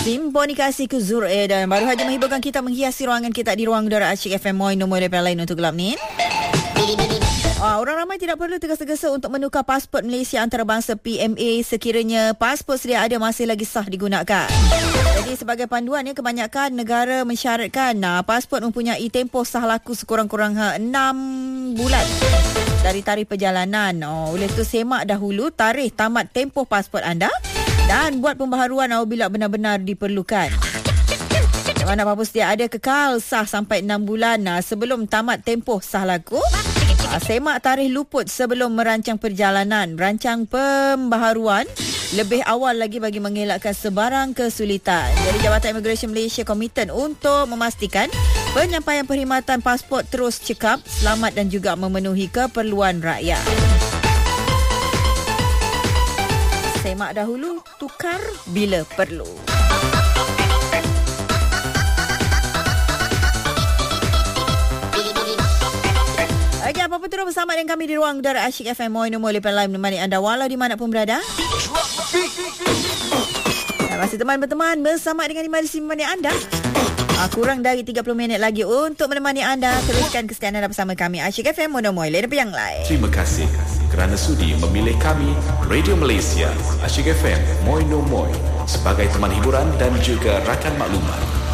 Simponi Kasihku Zurae dan baru saja menghiburkan kita menghiasi ruangan kita di ruang udara Asyik FM Moi nombor lepas lain untuk gelap ni. Orang ramai tidak perlu tergesa-gesa untuk menukar pasport Malaysia antarabangsa PMA sekiranya pasport sedia ada masih lagi sah digunakan. Jadi sebagai panduan kebanyakan negara mensyaratkan pasport mempunyai tempoh sah laku sekurang-kurang 6 bulan dari tarikh perjalanan. Oleh itu semak dahulu tarikh tamat tempoh pasport anda dan buat pembaharuan apabila benar-benar diperlukan. Mana apa-apa sedia ada kekal sah sampai 6 bulan sebelum tamat tempoh sah laku. Semak tarikh luput sebelum merancang perjalanan. Rancang pembaharuan lebih awal lagi bagi mengelakkan sebarang kesulitan. Jadi Jabatan Immigration Malaysia komited untuk memastikan penyampaian perkhidmatan pasport terus cekap, selamat dan juga memenuhi keperluan rakyat. Semak dahulu, tukar bila perlu. Okey, apa-apa terus bersama dengan kami di ruang udara Asyik FM Moi nombor lepas lain menemani anda walau di mana pun berada. Masih teman-teman bersama dengan Imadisi menemani anda. Kurang dari 30 minit lagi untuk menemani anda. Teruskan kesetiaan anda bersama kami Asyik FM Moi nombor lepas yang lain. Terima kasih kerana sudi memilih kami Radio Malaysia Asyik FM Moi nombor sebagai teman hiburan dan juga rakan maklumat.